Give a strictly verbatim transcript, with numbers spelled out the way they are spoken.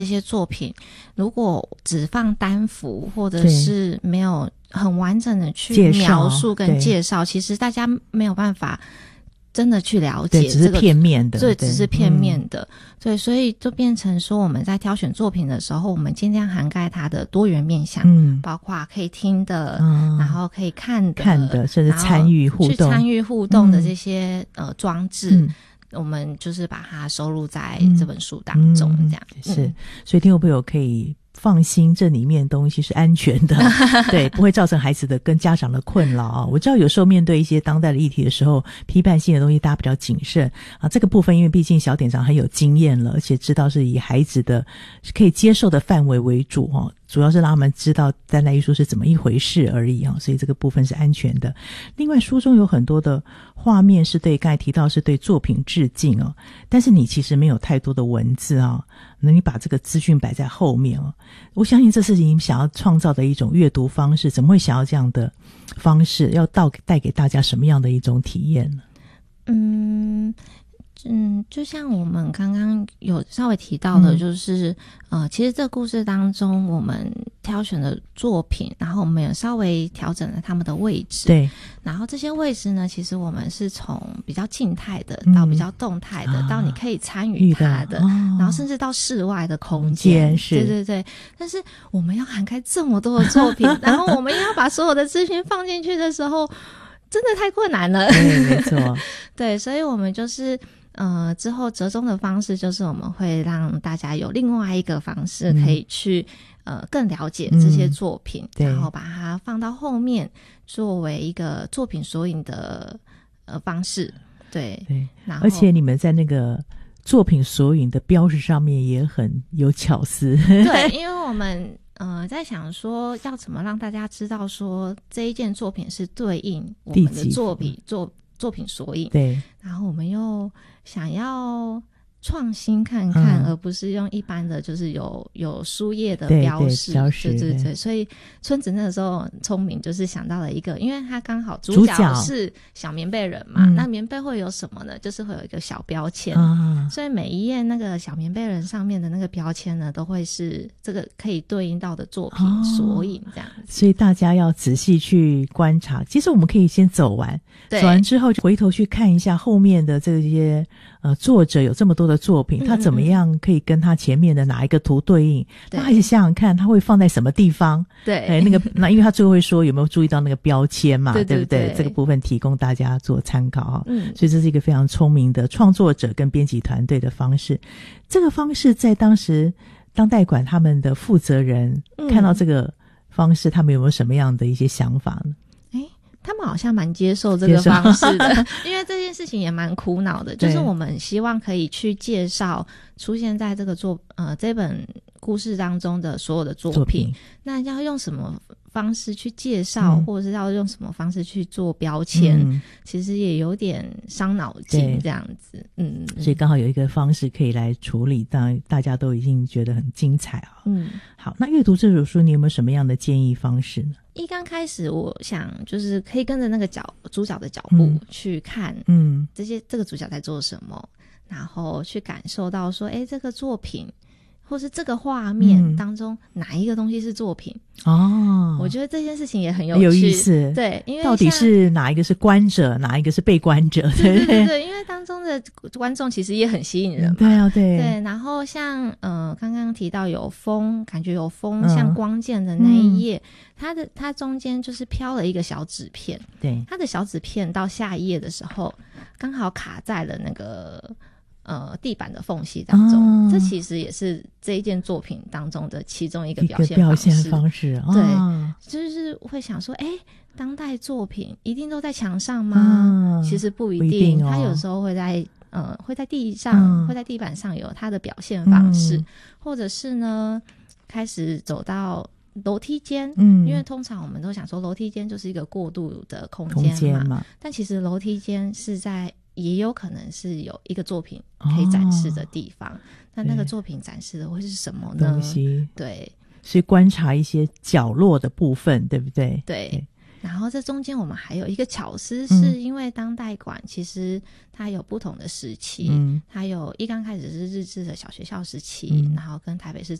这些作品如果只放单幅或者是没有很完整的去描述跟介绍，其实大家没有办法真的去了解、这个， 对，只是片面的， 对，只是片面的，嗯，对，所以就变成说我们在挑选作品的时候，我们尽量涵盖它的多元面向，嗯，包括可以听的，嗯，然后可以看的， 看的，甚至参与互动、 去参与互动的这些，嗯，呃装置。嗯，我们就是把它收录在这本书当中，嗯，这样， 嗯，是，所以听众朋友可以放心，这里面的东西是安全的，对，不会造成孩子的跟家长的困扰啊。我知道有时候面对一些当代的议题的时候，批判性的东西大家比较谨慎啊。这个部分因为毕竟小典藏很有经验了，而且知道是以孩子的可以接受的范围为主哦，主要是让他们知道当代艺术是怎么一回事而已啊，所以这个部分是安全的。另外书中有很多的画面是对刚才提到是对作品致敬哦，但是你其实没有太多的文字啊，那你把这个资讯摆在后面哦。我相信这是你想要创造的一种阅读方式，怎么会想要这样的方式，要到带给大家什么样的一种体验呢？ 嗯嗯，就像我们刚刚有稍微提到的，就是、嗯、呃，其实这个故事当中，我们挑选的作品，然后我们也稍微调整了他们的位置。对，然后这些位置呢，其实我们是从比较静态的到比较动态的，嗯，到你可以参与它的，哦，然后甚至到室外的空间。是，对对对。但是我们要涵盖这么多的作品，然后我们要把所有的资讯放进去的时候，真的太困难了。 对，没错。 对，所以我们就是。呃，之后折中的方式就是我们会让大家有另外一个方式可以去、嗯、呃更了解这些作品、嗯、然后把它放到后面作为一个作品索引的呃方式。对对，然后而且你们在那个作品索引的标识上面也很有巧思。 对，因为我们呃在想说要怎么让大家知道说这一件作品是对应我们的作品作作品索引。对，然后我们又想要创新看看、嗯、而不是用一般的就是有有书页的标识。对对对对对，所以村子那个时候很聪明，就是想到了一个，因为他刚好主角是小棉被人嘛、嗯、那棉被会有什么呢，就是会有一个小标签、嗯、所以每一页那个小棉被人上面的那个标签呢都会是这个可以对应到的作品索引这样子、哦、 所以大家要仔细去观察。其实我们可以先走完，走完之后回头去看一下后面的这些呃作者有这么多的作品，他怎么样可以跟他前面的哪一个图对应，他还是想想看他会放在什么地方。对，哎，那个那因为他最后会说有没有注意到那个标签嘛，对, 对, 对, 对不对？这个部分提供大家做参考哈。嗯，所以这是一个非常聪明的创作者跟编辑团队的方式。这个方式在当时当代馆他们的负责人、嗯、看到这个方式，他们有没有什么样的一些想法呢？ 他们好像蛮接受这个方式的，因为这件事情也蛮苦恼的，就是我们希望可以去介绍出现在这个作呃这本故事当中的所有的作品，作品那要用什么方式去介绍、嗯、或者是要用什么方式去做标签、嗯、其实也有点伤脑筋这样子。嗯， 所以刚好有一个方式可以来处理，当然大家都已经觉得很精彩啊。嗯，好，那阅读这本书你有没有什么样的建议方式呢？ 一刚开始我想就是可以跟着那个角主角的脚步去看嗯这些这个主角在做什么，然后去感受到说诶这个作品或是这个画面当中、嗯、哪一个东西是作品哦，我觉得这件事情也很有趣， 有意思。 对，因为到底是哪一个是观者，哪一个是被观者？ 对对对对，因为当中的观众其实也很吸引人嘛。 对啊，对对。然后像呃刚刚提到有风，感觉有风、嗯、像光剑的那一页、嗯、它的它中间就是飘了一个小纸片，对，它的小纸片到下一页的时候刚好卡在了那个呃，地板的缝隙当中、哦、这其实也是这一件作品当中的其中一个表现方式。 表现方式、哦、 对，就是会想说，哎，当代作品一定都在墙上吗？哦、其实不一定，不一定、哦、它有时候会在呃会在地上、嗯，会在地板上有它的表现方式，嗯、或者是呢，开始走到楼梯间，嗯，因为通常我们都想说楼梯间就是一个过渡的空间嘛，空间嘛，但其实楼梯间是在。也有可能是有一个作品可以展示的地方，那、哦、那个作品展示的会是什么呢？ 东西， 对， 所以观察一些角落的部分，对不对？ 对， 然后这中间我们还有一个巧思，是因为当代馆其实它有不同的时期，嗯，它有一刚开始是日治的小学校时期，嗯，然后跟台北市